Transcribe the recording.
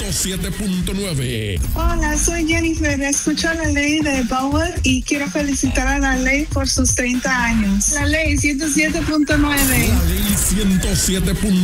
107.9. Hola, soy Jennifer. Escucho la ley de Bauer y quiero felicitar a la ley por sus 30 años. La ley 107.9. La ley 107.9.